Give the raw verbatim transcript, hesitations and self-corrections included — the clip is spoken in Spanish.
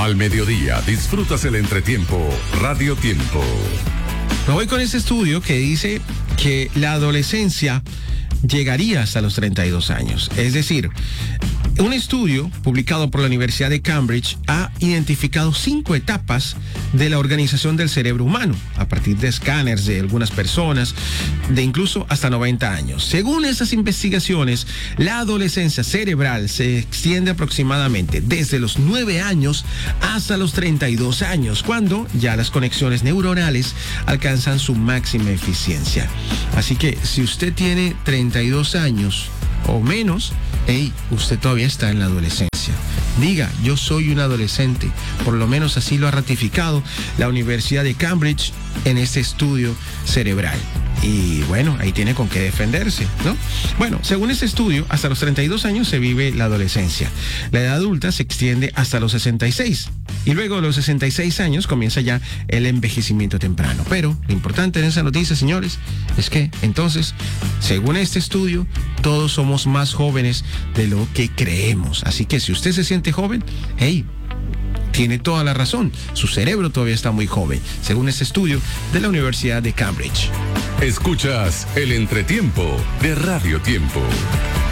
Al mediodía disfrutas el entretiempo Radio Tiempo. Me voy con este estudio que dice que la adolescencia llegaría hasta los treinta y dos años. Es decir, un estudio publicado por la Universidad de Cambridge ha identificado cinco etapas de la organización del cerebro humano a partir de escáneres de algunas personas de incluso hasta noventa años. Según esas investigaciones, la adolescencia cerebral se extiende aproximadamente desde los nueve años hasta los treinta y dos años, cuando ya las conexiones neuronales alcanzan su máxima eficiencia. Así que si usted tiene treinta y dos años o menos, hey, usted todavía está en la adolescencia. Diga, yo soy un adolescente. Por lo menos así lo ha ratificado la Universidad de Cambridge en este estudio cerebral. Y bueno, ahí tiene con qué defenderse, ¿no? Bueno, según este estudio, hasta los treinta y dos años se vive la adolescencia. La edad adulta se extiende hasta los sesenta y seis. Y luego de los sesenta y seis años comienza ya el envejecimiento temprano. Pero lo importante en esa noticia, señores, es que entonces, según este estudio, todos somos más jóvenes de lo que creemos. Así que si usted se siente joven, hey, tiene toda la razón. Su cerebro todavía está muy joven, según este estudio de la Universidad de Cambridge. Escuchas el entretiempo de Radio Tiempo.